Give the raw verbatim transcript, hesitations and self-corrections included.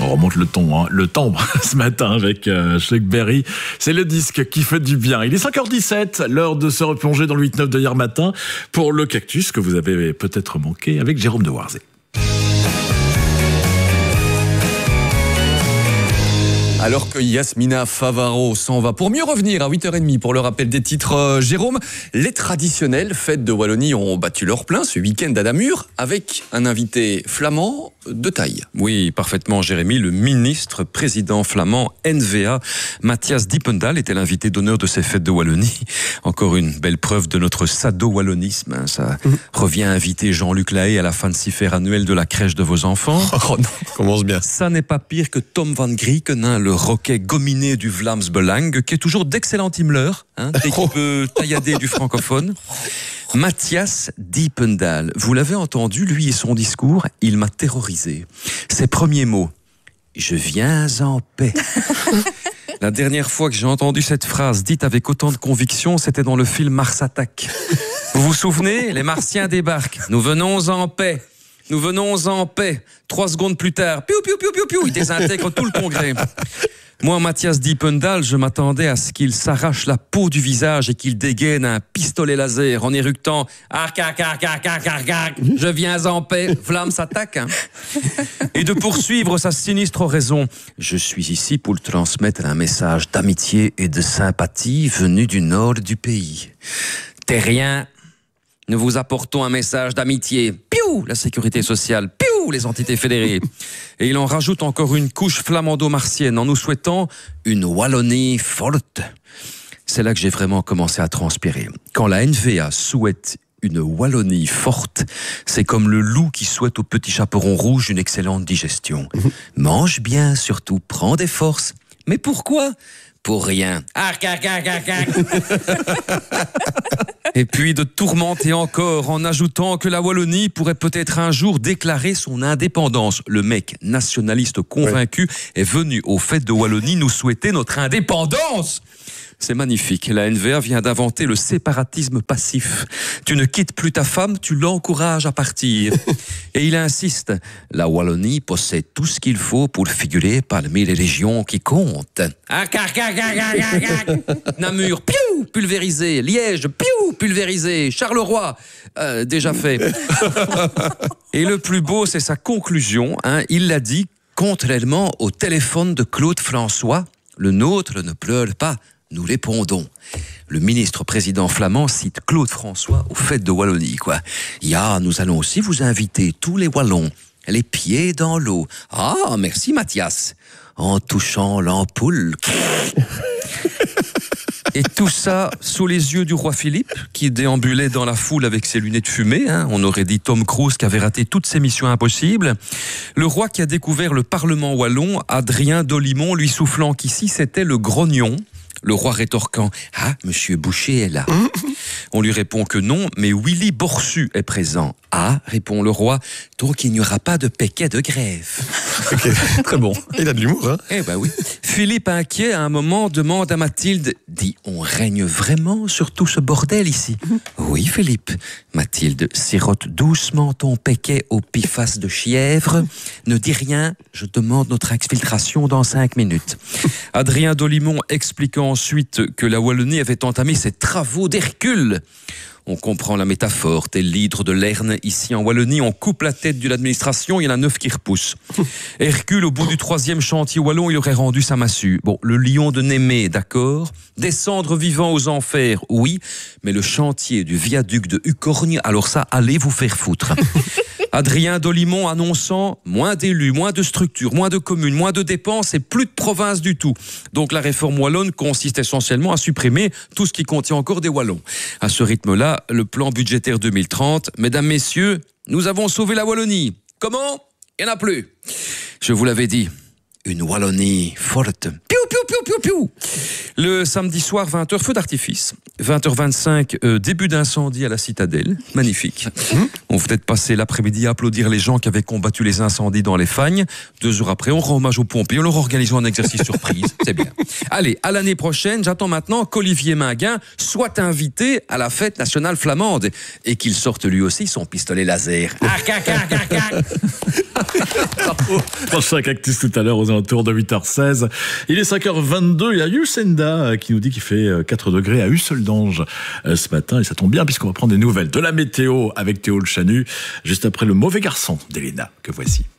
On remonte le ton, hein, le temps ce matin avec euh, Chuck Berry. C'est le disque qui fait du bien. Il est cinq heures dix-sept, l'heure de se replonger dans le huit neuf de hier matin pour le Cactus que vous avez peut-être manqué avec Jérôme de Warzé. Alors que Yasmina Favaro s'en va pour mieux revenir à huit heures trente pour le rappel des titres. Euh, Jérôme, les traditionnelles fêtes de Wallonie ont battu leur plein ce week-end à Namur avec un invité flamand de taille. Oui, parfaitement Jérémy, le ministre président flamand N V A, Mathias Diependaal, était l'invité d'honneur de ces fêtes de Wallonie. Encore une belle preuve de notre sado-wallonisme. Hein. Ça mmh. revient à inviter Jean-Luc Lahaye à la fancy-fair annuelle de la crèche de vos enfants. Oh non, commence bien. Ça n'est pas pire que Tom van Grieken, le roquet gominé du Vlaams Belang, qui est toujours d'excellent himleur, hein, dès qu'il peut taillader du francophone. Mathias Diependaal, vous l'avez entendu, lui et son discours, il m'a terrorisé. Ses premiers mots, « Je viens en paix ». La dernière fois que j'ai entendu cette phrase dite avec autant de conviction, c'était dans le film Mars Attack. Vous vous souvenez? Les Martiens débarquent. Nous venons en paix. Nous venons en paix. Trois secondes plus tard, piou, piou, piou, piou, piou, il désintègre tout le congrès. Moi, Mathias Diependaal, je m'attendais à ce qu'il s'arrache la peau du visage et qu'il dégaine un pistolet laser en éructant « Arc, arc, arc, arc, arc, arc, arc, je viens en paix, flamme s'attaque hein. » Et de poursuivre sa sinistre raison. « Je suis ici pour transmettre un message d'amitié et de sympathie venu du nord du pays. Terriens, nous vous apportons un message d'amitié. Piou, la sécurité sociale. Piou, les entités fédérées. » Et il en rajoute encore une couche flamando-martienne en nous souhaitant une Wallonie forte. C'est là que j'ai vraiment commencé à transpirer. Quand la N V A souhaite une Wallonie forte, c'est comme le loup qui souhaite au petit chaperon rouge une excellente digestion. Mmh. Mange bien, surtout, prends des forces. Mais pourquoi ? Pour rien. Arc, arc, arc, arc, arc. Et puis de tourmenter encore en ajoutant que la Wallonie pourrait peut-être un jour déclarer son indépendance. Le mec nationaliste convaincu ouais. est venu aux fêtes de Wallonie nous souhaiter notre indépendance. C'est magnifique. La N V A vient d'inventer le séparatisme passif. Tu ne quittes plus ta femme, tu l'encourages à partir. Et il insiste. La Wallonie possède tout ce qu'il faut pour figurer parmi les régions qui comptent. Namur, piou, pulvérisé. Liège, piou, pulvérisé. Charleroi, euh, déjà fait. Et le plus beau, c'est sa conclusion. Hein. Il l'a dit, contrairement au téléphone de Claude François, le nôtre ne pleure pas. Nous répondons. Le ministre-président flamand cite Claude François aux fêtes de Wallonie, quoi. Ya, nous allons aussi vous inviter, tous les Wallons, les pieds dans l'eau. Ah, merci Mathias. En touchant l'ampoule. Et tout ça sous les yeux du roi Philippe, qui déambulait dans la foule avec ses lunettes fumées. Hein. On aurait dit Tom Cruise qui avait raté toutes ses missions impossibles. Le roi qui a découvert le Parlement wallon, Adrien d'Olimont, lui soufflant qu'ici c'était le grognon. Le roi rétorquant « Ah, monsieur Boucher est là. » On lui répond que non, mais Willy Borsu est présent. « Ah, répond le roi, donc il n'y aura pas de péquet de grève. » Okay, très bon. Il a de l'humour, hein. Eh ben oui. Philippe, inquiet, à un moment, demande à Mathilde « Dis, on règne vraiment sur tout ce bordel ici ?» Oui, Philippe. Mathilde sirote doucement ton péquet au piface de chièvre. Ne dis rien, je demande notre exfiltration dans cinq minutes. Adrien d'Olimont expliquant ensuite que la Wallonie avait entamé ses travaux d'Hercule. On comprend la métaphore, tel l'hydre de Lerne. Ici en Wallonie, on coupe la tête de l'administration, il y en a neuf qui repoussent. Hercule, au bout du troisième chantier wallon, il aurait rendu sa massue. Bon, le lion de Némée, d'accord. Descendre vivant aux enfers, oui. Mais le chantier du viaduc de Ucorgne, alors ça, allez vous faire foutre. Adrien d'Olimont annonçant moins d'élus, moins de structures, moins de communes, moins de dépenses et plus de provinces du tout. Donc la réforme wallonne consiste essentiellement à supprimer tout ce qui contient encore des Wallons. À ce rythme-là, le plan budgétaire deux mille trente, mesdames, messieurs, nous avons sauvé la Wallonie. Comment ? Il n'y en a plus. Je vous l'avais dit, une Wallonie forte. Piou, piou, piou, piou, piou. Le samedi soir, vingt heures, feu d'artifice. vingt heures vingt-cinq, euh, début d'incendie à la Citadelle. Magnifique. Mmh. On venait de passer l'après-midi à applaudir les gens qui avaient combattu les incendies dans les Fagnes. Deux heures après, on rend hommage aux pompiers. On leur organise un exercice surprise. C'est bien. Allez, à l'année prochaine, j'attends maintenant qu'Olivier Minguin soit invité à la fête nationale flamande et qu'il sorte lui aussi son pistolet laser. Arc, arc, arc, arc, arc. Prochain Cactus tout à l'heure aux alentours de huit heures seize. Il est cinq heures vingt-deux. Il y a Youssenda qui nous dit qu'il fait quatre degrés à Husseldange ce matin. Et ça tombe bien puisqu'on va prendre des nouvelles de la météo avec Théo Le Chanu juste après le mauvais garçon d'Elena que voici.